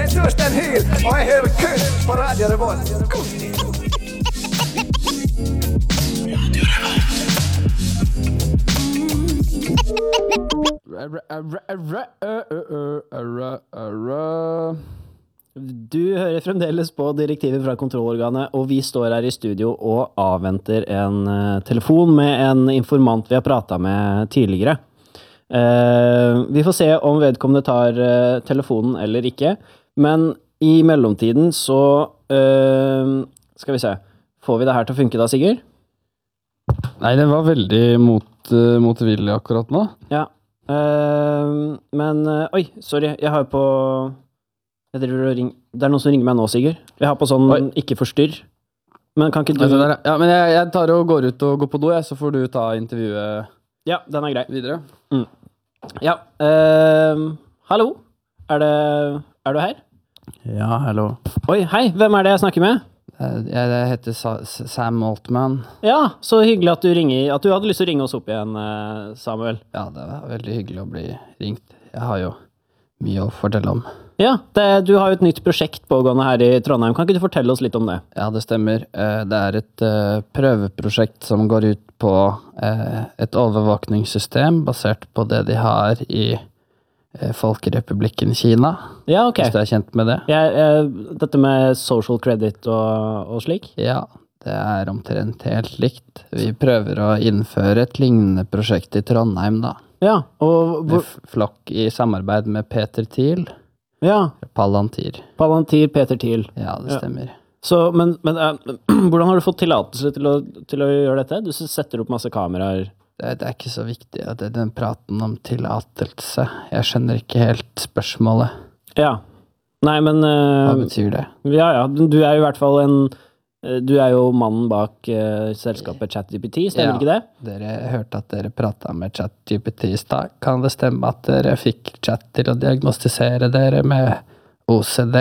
Torsten Hyl, og jeg hører kun på Radio Revolt. God stil. Du hører fremdeles på direktivet fra kontrollorganet, og vi står her i studio og avventer en telefon med en informant vi har pratet med tidligere. Vi får se om vedkommende tar telefonen eller ikke, men i mellomtiden så skal vi se. Får vi det her til å funke da, Sigurd? Nei, det var veldig motvillig akkurat nå. Ja, men oi, sorry, jeg har på jeg driver og ringer. Det er noen som ringer meg nå, Sigurd. Jeg har på sånn ikke forstyrr. Men kan ikke du Ja, men jeg tar og går ut og går på do, så får du ta intervjuet. Ja, den er grei. Videre. Ja, hallo? Er du her? Ja, hallo. Oi, hei, hvem er det jeg snakker med? Jeg heter Sam Altman. Ja, så hyggelig at du ringer, at du hadde lyst til å ringe oss opp igjen, Samuel. Ja, det var veldig hyggelig å bli ringt. Jeg har jo mye å fortelle om. Ja, du har jo et nytt prosjekt pågående her i Trondheim. Kan ikke du fortelle oss litt om det? Ja, det stemmer. Det er et prøveprosjekt som går ut på et overvåkningssystem basert på det de har i Folkerepublikken Kina. Ja, ok. Hvis du er kjent med det. Dette med social credit og slik? Ja, det er omtrent helt likt. Vi prøver å innføre et lignende prosjekt i Trondheim da. Ja, og Flokk i samarbeid med Peter Thiel. Ja. Palantir, Peter Thiel. Ja, det stemmer. Så, men hvordan har du fått tillatelse til å gjøre dette? Du setter opp masse kameraer. Det er ikke så viktig, det er den praten om tillatelse. Jeg skjønner ikke helt spørsmålet. Ja. Nei, men Hva betyr det? Ja, du er jo i hvert fall du er jo mannen bak selskapet ChatGPT, stemmer ikke det? Dere hørte at dere pratet med ChatGPT i stad. Kan det stemme at dere fikk chat til å diagnostisere dere med OCD?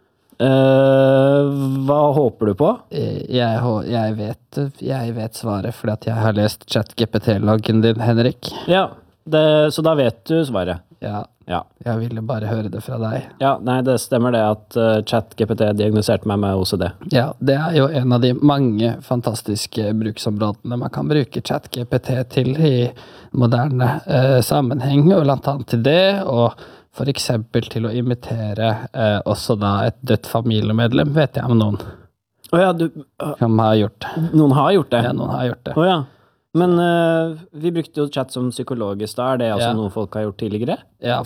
Hva håper du på? Jeg vet svaret, fordi at jeg har lest ChatGPT-loggen din, Henrik. Ja, så da vet du svaret. Ja. Jeg ville bare høre det fra deg. Ja, nei, det stemmer det at ChatGPT diagnoserte meg med OCD. Ja, det er jo en av de mange fantastiske bruksområdene man kan bruke ChatGPT til i moderne sammenheng, og blant annet til det, og for eksempel til å imitere også da et dødt familiemedlem, vet jeg om noen. Åja, som har gjort det. Noen har gjort det? Ja, noen har gjort det. Åja. Men vi brukte jo chat som psykologisk da, er det altså noe folk har gjort tidligere? Ja,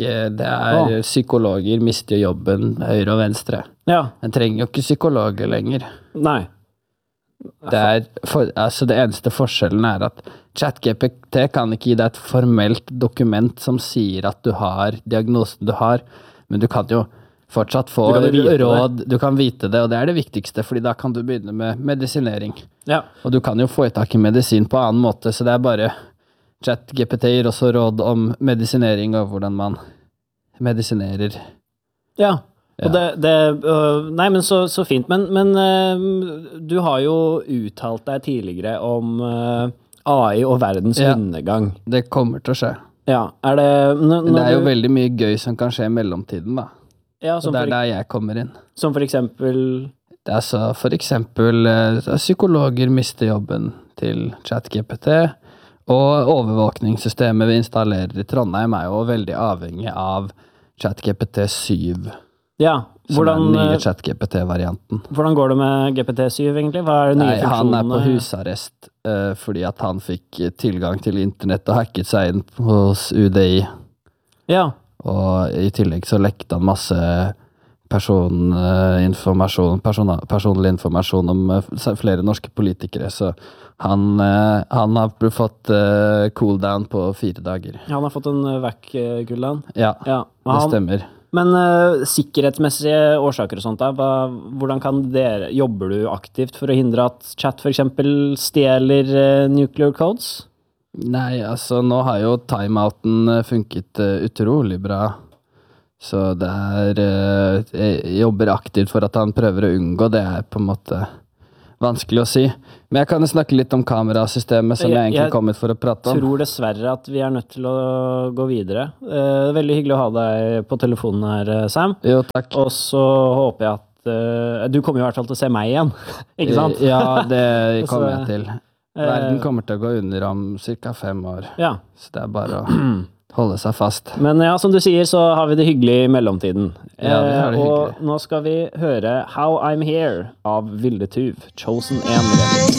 psykologer mister jobben høyre og venstre. Ja. En trenger jo ikke psykologer lenger. Nei. Det eneste forskjellen er at ChatGPT kan ikke gi deg et formelt dokument som sier at du har diagnosen du har, men du kan jo fortsatt få råd, du kan vite det, og det er det viktigste, fordi da kan du begynne med medisinering. Ja. Og du kan jo få i tak i medisin på annen måte, så det er bare ChatGPT gir også råd om medisinering og hvordan man medisinerer. Ja, og nei, men så fint, men du har jo uttalt deg tidligere om AI og verdens undergang. Det kommer til å skje. Ja, det er jo veldig mye gøy som kan skje i mellomtiden da. Ja, og det er der jeg kommer inn. Som for eksempel? Det er så for eksempel psykologer mister jobben til ChatGPT, og overvåkningssystemet vi installerer i Trondheim er jo veldig avhengig av ChatGPT 7. Ja, som er den nye ChatGPT-varianten. Hvordan går det med GPT-7 egentlig? Hva er det nye funksjonene? Han er på husarrest fordi at han fikk tilgang til internett og hacket seg inn hos UDI. Ja. Og i tillegg så lekte han masse personlig informasjon om flere norske politikere, så han har fått cooldown på 4 dager. Ja, han har fått en cooldown? Ja, det stemmer. Men sikkerhetsmessige årsaker og sånt da, hvordan jobber du aktivt for å hindre at chat for eksempel stjeler nuclear codes? Nei, altså nå har jo timeouten funket utrolig bra, så jeg jobber aktivt for at han prøver å unngå det på en måte vanskelig å si. Men jeg kan jo snakke litt om kamerasystemet som jeg egentlig kommet for å prate om. Jeg tror dessverre at vi nødt til å gå videre. Veldig hyggelig å ha deg på telefonen her, Sam. Jo, takk. Og så håper jeg at du kommer jo i hvert fall til å se meg igjen, ikke sant? Ja, det kommer jeg til. Verden kommer til å gå under om ca. 5 år. Ja. Så det bare å holde seg fast. Men ja, som du sier, så har vi det hyggelig i mellomtiden. Ja, vi har det hyggelig. Og nå skal vi høre How I'm Here av Vilde Tuv, Chosen 1.